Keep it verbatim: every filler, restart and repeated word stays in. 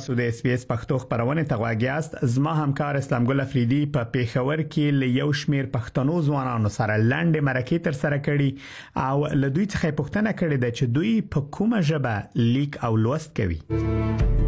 تاسو د اس بي اس پښتو خبرونه ته غواړئ. زما همکار اسلام ګل افریدي په پیښور کې له یو شمیر پښتنو ځوانانو سره لاندې مرکې تر سره کړي او له دوی څخه پوښتنه کړې ده چې دوی په کومه ژبه لیک او لوست کوي.